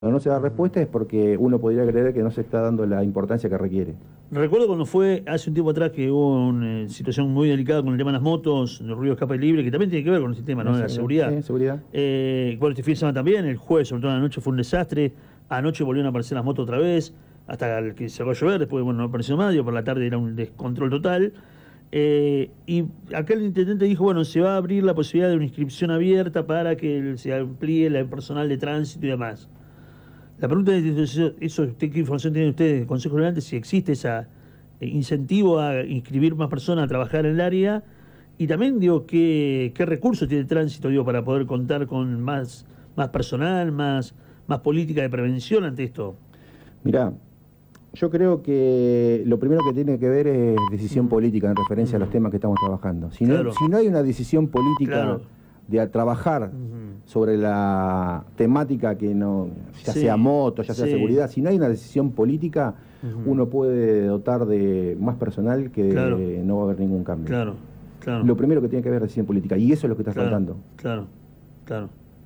Cuando no se da respuesta es porque uno podría creer que no se está dando la importancia que requiere. Recuerdo cuando fue hace un tiempo atrás que hubo una situación muy delicada con el tema de las motos, los ruidos escape libre, que también tiene que ver con ese tema, ¿no? De la Exacto. seguridad. Sí, seguridad. Bueno, este fin de semana también, el jueves, sobre todo en la noche, fue un desastre. Anoche volvieron a aparecer las motos otra vez, hasta que se va a llover, después, bueno, no apareció más, por la tarde era un descontrol total. Y acá el intendente dijo, bueno, se va a abrir la posibilidad de una inscripción abierta para que se amplíe el personal de tránsito y demás. La pregunta es, ¿qué información tienen ustedes del Consejo Deliberante? Si existe ese incentivo a inscribir más personas a trabajar en el área, y también, digo, ¿qué recursos tiene el tránsito, digo, para poder contar con más personal, más política de prevención ante esto? Mirá, yo creo que lo primero que tiene que ver es decisión política en referencia a los temas que estamos trabajando. Claro. Si no hay una decisión política Claro. de trabajar sobre la temática que no, ya Sí, sea moto, ya sea sí. seguridad, si no hay una decisión política, uno puede dotar de más personal que Claro. no va a haber ningún cambio. Claro, claro. Lo primero que tiene que haber es decisión política, y eso es lo que está Claro, faltando. claro, claro.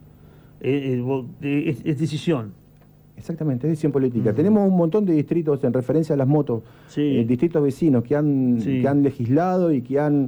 Es decisión. Exactamente, es decisión política. Tenemos un montón de distritos en referencia a las motos, Sí. distritos vecinos que han legislado y que han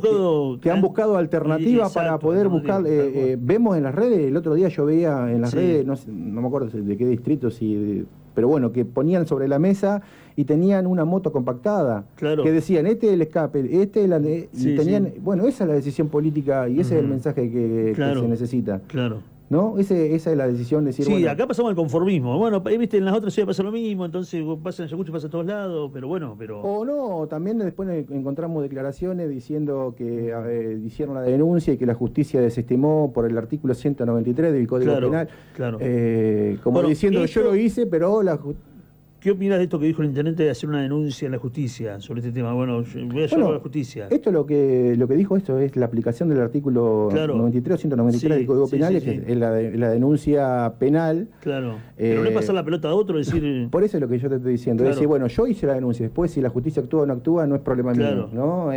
buscado alternativas para poder buscar. Vemos en las redes, el otro día yo veía en las redes, no me acuerdo de qué distrito, pero bueno, que ponían sobre la mesa y tenían una moto compactada, que decían, este es el escape, este es bueno, esa es la decisión política y ese es el mensaje que se necesita. Claro. ¿No? Esa es la decisión de decir, sí, bueno, acá pasamos al conformismo. Bueno, viste, en las otras ciudades pasa lo mismo, entonces pasa en Ayacucho, pasa en todos lados, pero bueno, O no, también después encontramos declaraciones diciendo que hicieron la denuncia y que la justicia desestimó por el artículo 193 del Código Penal. Claro. Como diciendo, yo lo hice, pero ¿Qué opinas de esto que dijo el intendente de hacer una denuncia en la justicia sobre este tema? Bueno, voy a llevarlo a la justicia. Esto lo que dijo esto es la aplicación del artículo 93 o 193 del Código Penal, es la denuncia penal. Claro. Pero no es pasar la pelota a otro, decir... Por eso es lo que yo te estoy diciendo. Es decir, bueno, yo hice la denuncia, después si la justicia actúa o no actúa, no es problema mío, ¿no?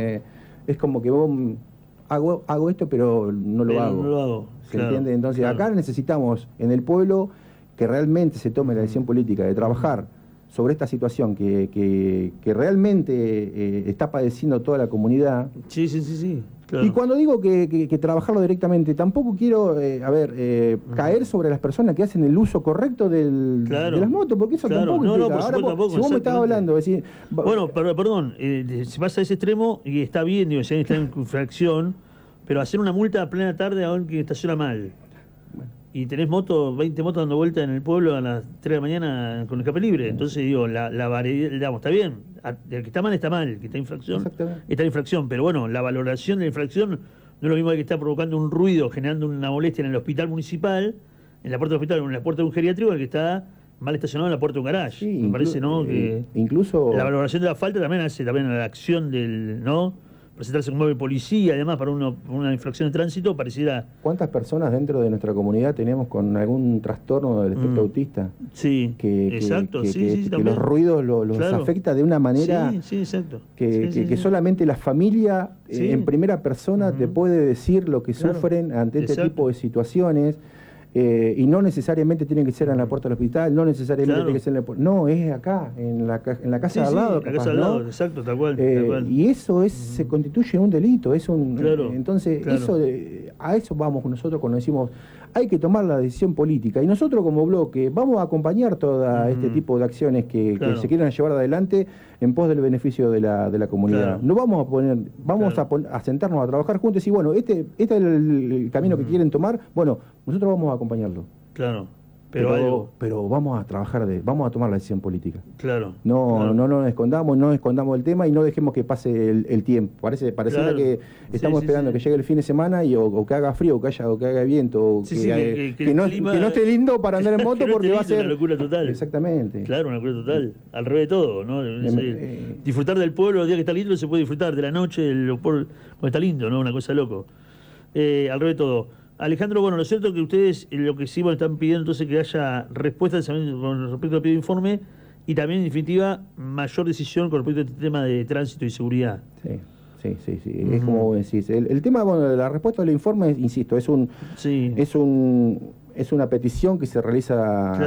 Es como que vos hago esto, pero no lo hago. No lo hago. ¿Se entiende? Entonces acá necesitamos en el pueblo que realmente se tome la decisión política de trabajar sobre esta situación que realmente está padeciendo toda la comunidad. Sí. Claro. Y cuando digo que trabajarlo directamente, tampoco quiero caer sobre las personas que hacen el uso correcto de las motos, porque eso tampoco implica. Ahora, tampoco, si vos me estabas hablando, decir, bueno, perdón, se pasa a ese extremo y está bien, digo, si alguien está en infracción, pero hacer una multa a plena tarde a alguien que estaciona mal. Y tenés 20 motos dando vuelta en el pueblo a las 3 de la mañana con escape libre. Entonces, digo, la variedad, digamos, está bien. El que está mal, el que está en infracción, está en infracción. Pero bueno, la valoración de la infracción no es lo mismo que está provocando un ruido, generando una molestia en el hospital municipal, en la puerta del hospital, o en la puerta de un geriátrico, el que está mal estacionado en la puerta de un garage. Sí, me parece, ¿no? Que incluso la valoración de la falta también hace la acción del, ¿no? Presentarse como policía, además, para una infracción de tránsito, pareciera... ¿Cuántas personas dentro de nuestra comunidad tenemos con algún trastorno del espectro autista? Sí, exacto, que los ruidos los afecta de una manera que solamente la familia en primera persona te puede decir lo que sufren ante este tipo de situaciones. Y no necesariamente tiene que ser en la puerta del hospital, no necesariamente tiene que ser no, es acá, en la casa de al lado. En la casa de al lado, exacto, tal cual. Y eso se constituye en un delito, entonces a eso vamos nosotros cuando decimos hay que tomar la decisión política, y nosotros como bloque vamos a acompañar todo este tipo de acciones que se quieran llevar adelante en pos del beneficio de la comunidad. No vamos a sentarnos a trabajar juntos y bueno, este es el camino que quieren tomar, bueno, nosotros vamos a acompañarlo. Claro. Pero vamos a trabajar, vamos a tomar la decisión política. Claro. No nos escondamos el tema y no dejemos que pase el tiempo. Pareciera que estamos esperando que llegue el fin de semana o que haga frío, o que haga viento, o que no esté lindo para andar en moto porque va a ser una locura total. Exactamente. Claro, una locura total. Al revés de todo, ¿no? Disfrutar del pueblo, el día que está lindo se puede disfrutar, de la noche, cuando está lindo, ¿no? Una cosa loco. Al revés de todo. Alejandro, bueno, lo cierto es que ustedes lo que sí están pidiendo entonces que haya respuestas con respecto al pedido de informe y también, en definitiva, mayor decisión con respecto a este tema de tránsito y seguridad. Sí. Es como vos decís. El tema, bueno, de la respuesta del informe, insisto, es un es una petición que se realiza